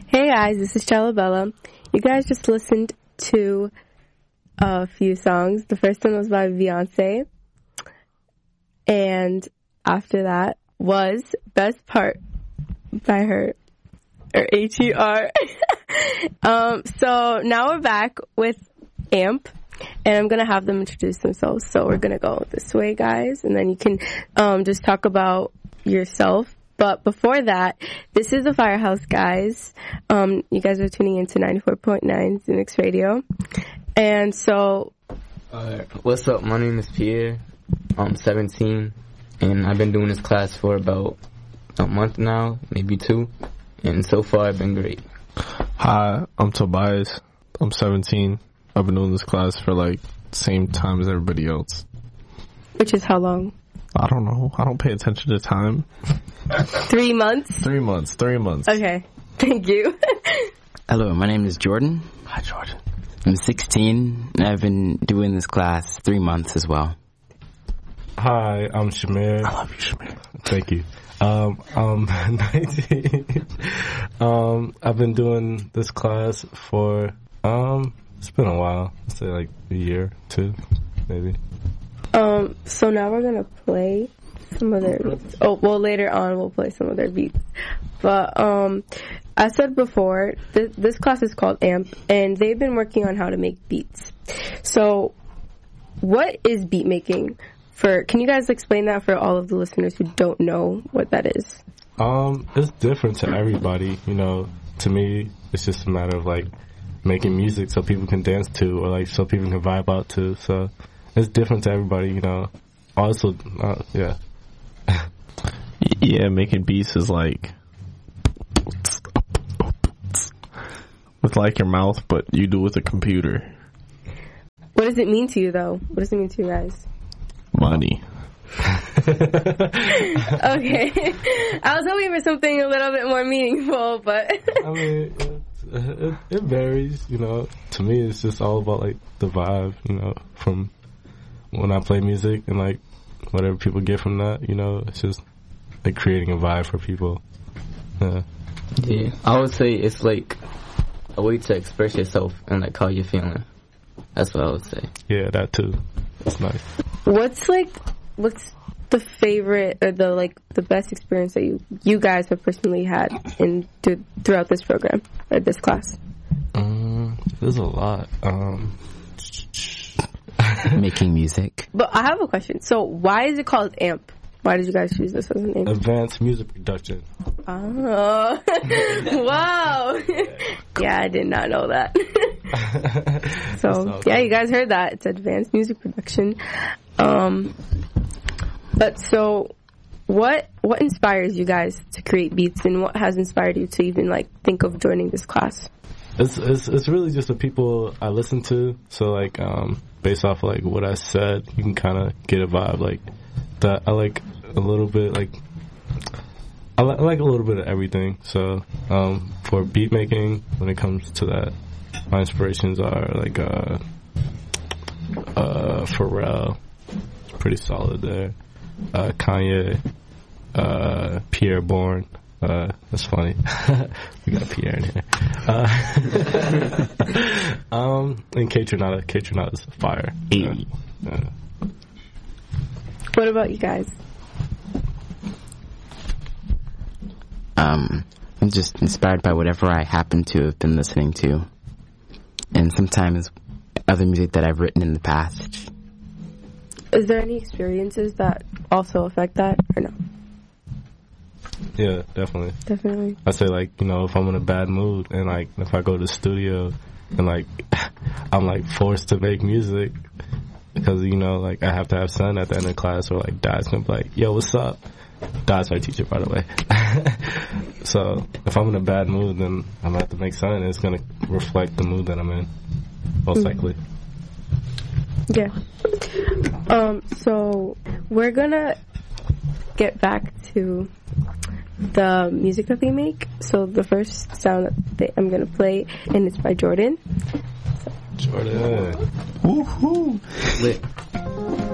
Hey guys, this is Chalabella. You guys just listened to a few songs. The first one was by Beyonce. And after that was Best Part by her, or H-E-R. So now we're back with AMP. And I'm going to have them introduce themselves. So we're going to go this way, guys. And then you can just talk about yourself. But before that, this is the Firehouse, guys. You guys are tuning into 94.9 Zenix Radio. And so... what's up? My name is Pierre. I'm 17. And I've been doing this class for about a month now, maybe 2. And so far, I've been great. Hi, I'm Tobias. I'm 17. I've been doing this class for like the same time as everybody else. Which is how long? I don't know. I don't pay attention to time. 3 months? 3 months. 3 months. Okay. Thank you. Hello, my name is Jordan. Hi, Jordan. I'm 16, and I've been doing this class 3 months as well. Hi, I'm Shamir. I love you, Shamir. Thank you. I'm 19. I've been doing this class for, it's been a while. I'd say like a year, 2, maybe. So now we're gonna play some of their beats. Oh, well, later on we'll play some of their beats. But, I said before, this class is called AMP, and they've been working on how to make beats. So, what is beat making? Can you guys explain that for all of the listeners who don't know what that is? It's different to everybody, you know. To me, it's just a matter of like making music so people can dance to, or like so people can vibe out to. So it's different to everybody, you know. Also, yeah. Yeah, making beats is like with like your mouth, but you do it with a computer. What does it mean to you, though? What does it mean to you guys? Money. Okay. I was hoping for something a little bit more meaningful, but... I mean, it varies, you know. To me, it's just all about, like, the vibe, you know, from when I play music and, like, whatever people get from that, you know. It's just, like, creating a vibe for people. Yeah. Yeah, I would say it's, like, a way to express yourself and, like, how you're feeling. That's what I would say. Yeah, that, too. It's nice. What's the favorite or the best experience that you guys have personally had throughout this program or this class? There's a lot. Making music. But I have a question. So why is it called AMP? Why did you guys choose this as a name? Advanced Music Production. Oh, wow. Yeah, I did not know that. So, yeah, you guys heard that. It's Advanced Music Production. But so, what inspires you guys to create beats, and what has inspired you to even, like, think of joining this class? It's really just the people I listen to. So, like, based off of, like, what I said, you can kind of get a vibe, like, that I like a little bit, like, I like a little bit of everything. So, for beat making, when it comes to that, my inspirations are, like, Pharrell, pretty solid there, Kanye, Pierre Bourne, that's funny, we got Pierre in here, and K-Tronada's fire. What about you guys? I'm just inspired by whatever I happen to have been listening to. And sometimes other music that I've written in the past. Is there any experiences that also affect that, or no? Yeah, definitely. Definitely. I say, like, you know, if I'm in a bad mood and, like, if I go to the studio and, like, I'm, like, forced to make music because, you know, like, I have to have Sun at the end of class, or, like, Dad's gonna be like, yo, what's up? Dad's my teacher, by the way. So if I'm in a bad mood, then I'm gonna have to make Sun, and it's gonna reflect the mood that I'm in, most likely. Yeah. So we're gonna get back to the music that they make. So the first sound that I'm gonna play, and it's by Jordan. Jordan. Woohoo! Lit.